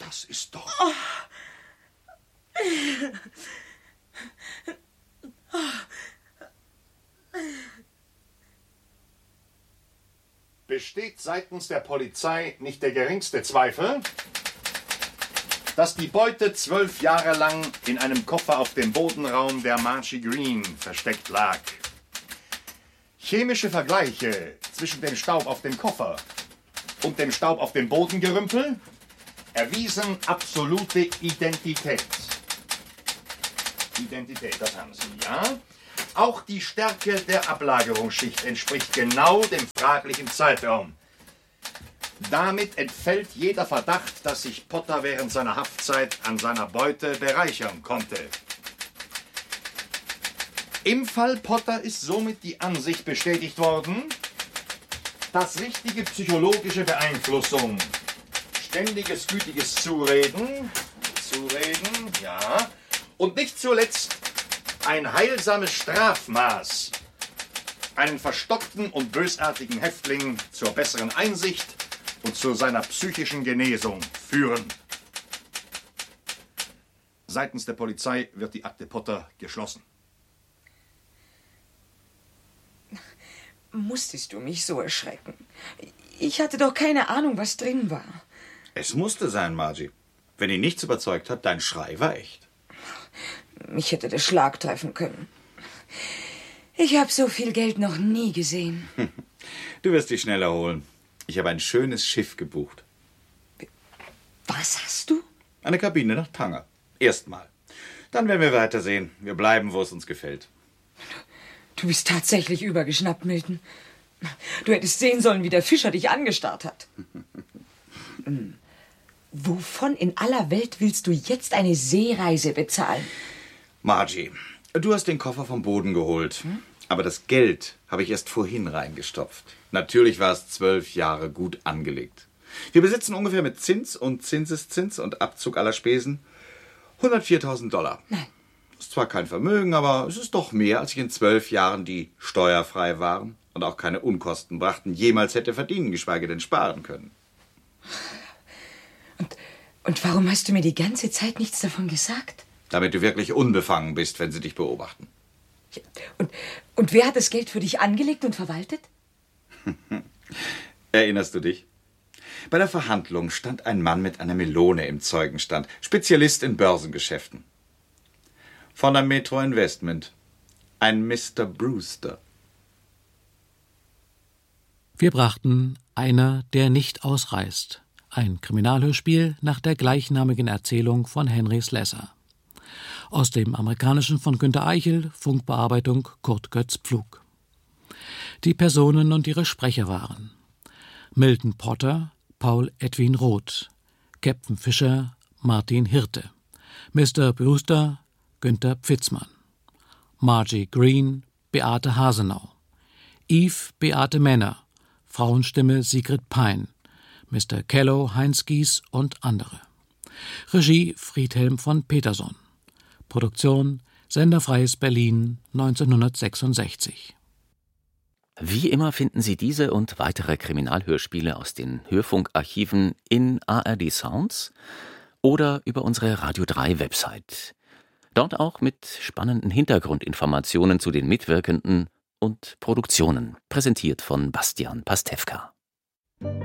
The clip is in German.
Das ist doch... Besteht seitens der Polizei nicht der geringste Zweifel, dass die Beute 12 Jahre lang in einem Koffer auf dem Bodenraum der Margie Green versteckt lag. Chemische Vergleiche zwischen dem Staub auf dem Koffer und dem Staub auf dem Bodengerümpel erwiesen absolute Identität. Identität, das haben Sie, ja? Auch die Stärke der Ablagerungsschicht entspricht genau dem fraglichen Zeitraum. Damit entfällt jeder Verdacht, dass sich Potter während seiner Haftzeit an seiner Beute bereichern konnte. Im Fall Potter ist somit die Ansicht bestätigt worden, dass richtige psychologische Beeinflussung, ständiges gütiges Zureden, ja, und nicht zuletzt ein heilsames Strafmaß einen verstockten und bösartigen Häftling zur besseren Einsicht und zu seiner psychischen Genesung führen. Seitens der Polizei wird die Akte Potter geschlossen. Musstest du mich so erschrecken? Ich hatte doch keine Ahnung, was drin war. Es musste sein, Margie. Wenn ihn nichts überzeugt hat, dein Schrei war echt. Mich hätte der Schlag treffen können. Ich habe so viel Geld noch nie gesehen. Du wirst dich schnell erholen. Ich habe ein schönes Schiff gebucht. Was hast du? Eine Kabine nach Tanger. Erstmal. Dann werden wir weitersehen. Wir bleiben, wo es uns gefällt. Du bist tatsächlich übergeschnappt, Milton. Du hättest sehen sollen, wie der Fischer dich angestarrt hat. Wovon in aller Welt willst du jetzt eine Seereise bezahlen? Margie, du hast den Koffer vom Boden geholt. Aber das Geld habe ich erst vorhin reingestopft. Natürlich war es 12 Jahre gut angelegt. Wir besitzen ungefähr mit Zins und Zinseszins und Abzug aller Spesen $104.000. Nein. Das ist zwar kein Vermögen, aber es ist doch mehr, als ich in 12 Jahren, die steuerfrei waren und auch keine Unkosten brachten, jemals hätte verdienen, geschweige denn sparen können. Und warum hast du mir die ganze Zeit nichts davon gesagt? Damit du wirklich unbefangen bist, wenn sie dich beobachten. Und wer hat das Geld für dich angelegt und verwaltet? Erinnerst du dich? Bei der Verhandlung stand ein Mann mit einer Melone im Zeugenstand, Spezialist in Börsengeschäften. Von der Metro Investment. Ein Mr. Brewster. Wir brachten Einer, der nicht ausreist. Ein Kriminalhörspiel nach der gleichnamigen Erzählung von Henry Slessor. Aus dem Amerikanischen von Günter Eichel, Funkbearbeitung Kurt Götz Pflug. Die Personen und ihre Sprecher waren Milton Potter, Paul Edwin Roth, Captain Fischer, Martin Hirte, Mr. Brewster, Günther Pfitzmann, Margie Green, Beate Hasenau, Eve Beate Männer, Frauenstimme Sigrid Pein, Mr. Kello Heinz Gies und andere. Regie Friedhelm von Peterson. Produktion Senderfreies Berlin 1966. Wie immer finden Sie diese und weitere Kriminalhörspiele aus den Hörfunkarchiven in ARD Sounds oder über unsere Radio 3 Website. Dort auch mit spannenden Hintergrundinformationen zu den Mitwirkenden und Produktionen, präsentiert von Bastian Pastewka.